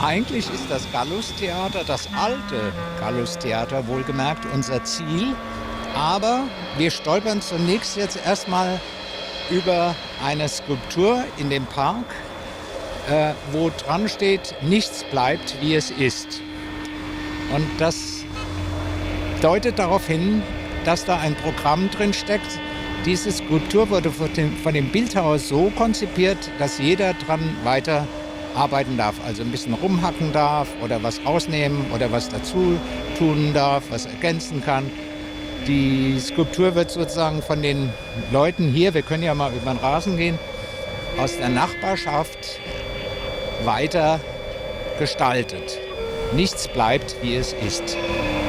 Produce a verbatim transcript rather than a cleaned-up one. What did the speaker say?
Eigentlich ist das Gallus-Theater, das alte Gallus-Theater wohlgemerkt, unser Ziel. Aber wir stolpern zunächst jetzt erstmal über eine Skulptur in dem Park, äh, wo dran steht, nichts bleibt, wie es ist. Und das deutet darauf hin, dass da ein Programm drin steckt. Diese Skulptur wurde von dem, von dem Bildhauer so konzipiert, dass jeder dran weiter arbeiten darf, also ein bisschen rumhacken darf oder was rausnehmen oder was dazu tun darf, was ergänzen kann. Die Skulptur wird sozusagen von den Leuten hier, wir können ja mal über den Rasen gehen, aus der Nachbarschaft weiter gestaltet. Nichts bleibt, wie es ist.